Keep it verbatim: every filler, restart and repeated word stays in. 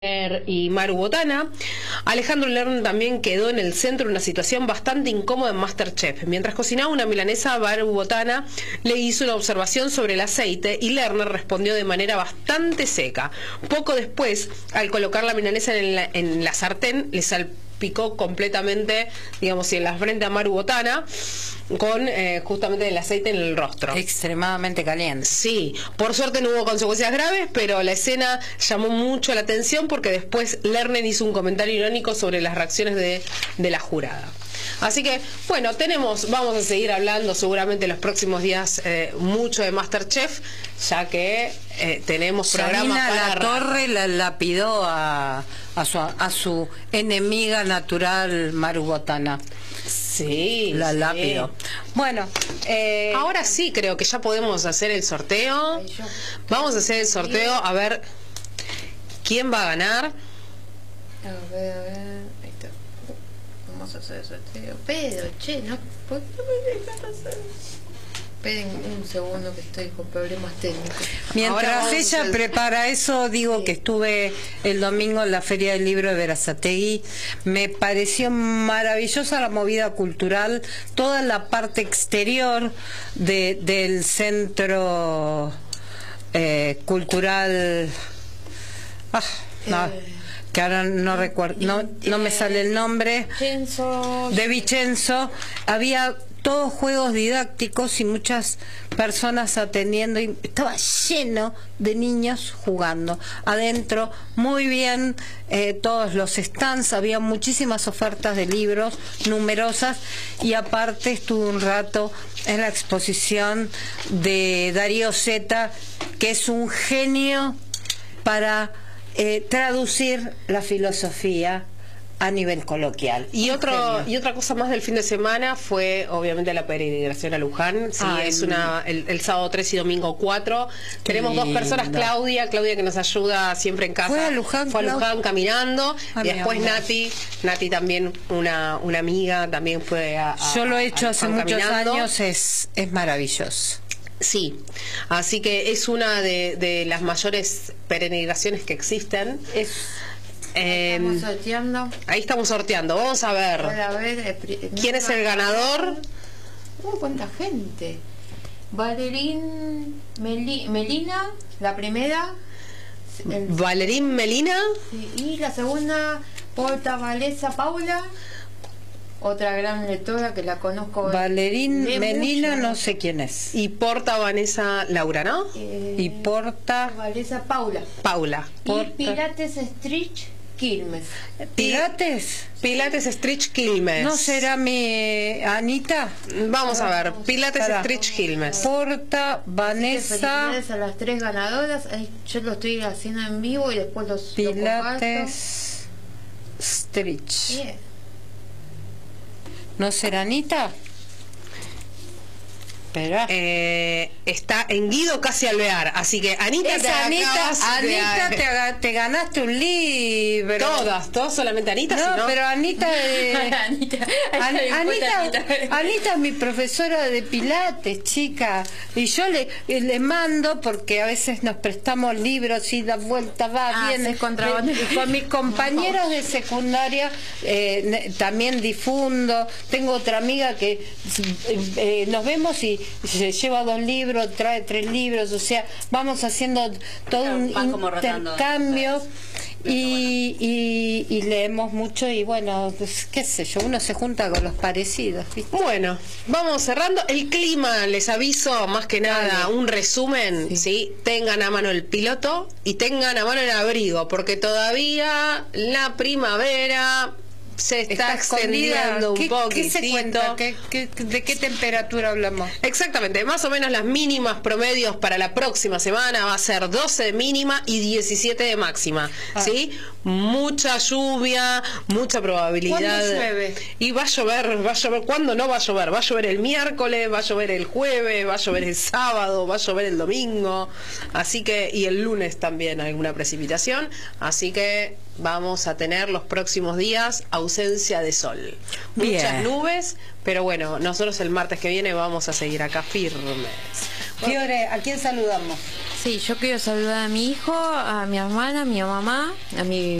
y Maru Botana. Alejandro Lerner también quedó en el centro de una situación bastante incómoda en MasterChef. Mientras cocinaba una milanesa, Maru Botana le hizo una observación sobre el aceite y Lerner respondió de manera bastante seca. Poco después, al colocar la milanesa en la, en la sartén, le salpicó completamente, digamos, en la frente a Maru Botana, con eh, justamente el aceite en el rostro. Extremadamente caliente. Sí, por suerte no hubo consecuencias graves, pero la escena llamó mucho la atención porque después Lerner hizo un comentario irónico sobre las reacciones de, de la jurada. Así que, bueno, tenemos, vamos a seguir hablando seguramente en los próximos días eh, mucho de MasterChef, ya que eh, tenemos programas para La Torre la lapidó a, a, su, a su enemiga natural Maru Botana. Sí, la sí. lápido. Bueno, eh, ahora sí creo que ya podemos hacer el sorteo. Vamos a hacer el sorteo a ver quién va a ganar. A ver, a ver, ahí está. Vamos a hacer el sorteo. Pero, che, no, ¿por qué no me dejas hacer? Esperen un segundo que estoy con problemas técnicos. Mientras ella el... prepara eso, digo sí. que estuve el domingo en la Feria del Libro de Berazategui. Me pareció maravillosa la movida cultural, toda la parte exterior de, del centro eh, cultural. Ah, no. Eh... que ahora no recuerdo, no, no me sale el nombre, Vicenzo. de Vicenzo. Había todos juegos didácticos y muchas personas atendiendo, y estaba lleno de niños jugando adentro, muy bien, eh, todos los stands, había muchísimas ofertas de libros, numerosas, y aparte estuve un rato en la exposición de Darío Zeta, que es un genio para Eh, traducir la filosofía a nivel coloquial. Y otro y otra cosa más del fin de semana fue obviamente la peregrinación a Luján. Sí, Ay, es una el, el sábado tres y domingo cuatro. Tenemos lindo. dos personas, Claudia, Claudia que nos ayuda siempre en casa. Fue a Luján, fue a Luján caminando. A y después amor. Nati, Nati también una una amiga también fue a, a Yo lo he hecho hace muchos caminando. años, es es maravilloso. Sí, así que es una de, de las mayores peregrinaciones que existen. Es, eh, estamos sorteando. Ahí estamos sorteando. Vamos a ver, a ver eh, quién es el ganador. Uh, cuánta gente. Valerín Meli, Melina, la primera. El, Valerín Melina. Sí, y la segunda, Porta Valesa Paula. Otra gran lectora que la conozco. Valerín Melina, no sé quién es. Y Porta Vanessa Laura, ¿no? Eh, y Porta Valesa Paula. Paula. Porta. Y Pilates Street Quilmes. ¿Pilates? Pilates Street Quilmes. ¿No será mi Anita? Vamos a ver. Pilates Para. Street Quilmes. Porta Vanessa. Felicidades a las tres ganadoras. Yo lo estoy haciendo en vivo y después los Pilates lo Street. Yeah. ¿No será Anita? Espera. Eh, está en Guido Casi Alvear, así que Anita, es te, Anita, Anita de... te, te ganaste un libro. Todas, todas solamente Anita. No, sino... pero Anita, eh, Anita, An Anita, Anita, Anita es mi profesora de Pilates, chica, y yo le, le mando porque a veces nos prestamos libros y da vuelta, va, ah, viene. Y con mis compañeros de secundaria eh, también difundo. Tengo otra amiga que eh, eh, nos vemos y se lleva dos libros, trae tres libros, o sea, vamos haciendo todo claro, un intercambio rotando, y, y, y leemos mucho y bueno, pues, qué sé yo, uno se junta con los parecidos, ¿viste? Bueno, vamos cerrando. El clima, les aviso, más que nada, un resumen, sí. ¿sí? Tengan a mano el piloto y tengan a mano el abrigo, porque todavía la primavera se está, está extendiendo un ¿Qué, poquitito. ¿Qué se cuenta? ¿Qué, qué, ¿De qué temperatura hablamos? Exactamente, más o menos las mínimas promedios para la próxima semana va a ser doce de mínima y diecisiete de máxima, ah. ¿sí? Mucha lluvia, mucha probabilidad. ¿Cuándo llueve? Y va a llover, va a llover. ¿Cuándo no va a llover? Va a llover el miércoles, va a llover el jueves, va a llover el sábado, va a llover el domingo, así que, y el lunes también alguna precipitación, así que vamos a tener los próximos días ausencia de sol. Bien. Muchas nubes, pero bueno, nosotros el martes que viene vamos a seguir acá firmes. Fiore, ¿a quién saludamos? Sí, yo quiero saludar a mi hijo, a mi hermana, a mi mamá, a mi